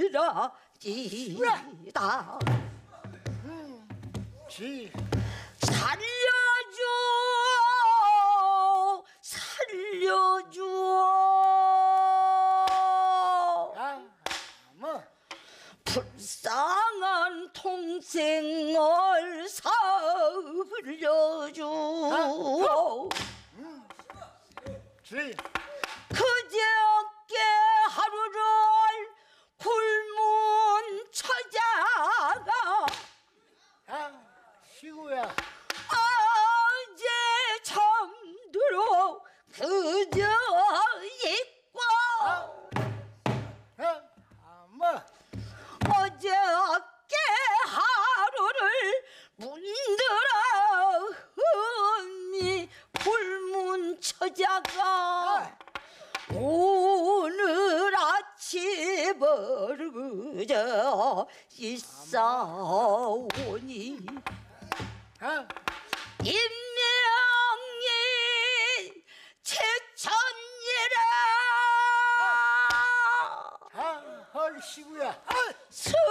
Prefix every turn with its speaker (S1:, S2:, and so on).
S1: 쓰러지다. 살려줘, 살려줘. 불쌍한 동생을 살려줘. 그저께 하루를 굶은 처자가
S2: 시구야.
S1: 어제 잠들어 그저 있고 어저께 하루를 문들어 흠이 굶은 처자가 오늘 아침을 그저 있사오니 인명이 제천이라
S2: 헐 시구야.
S1: 슬퍼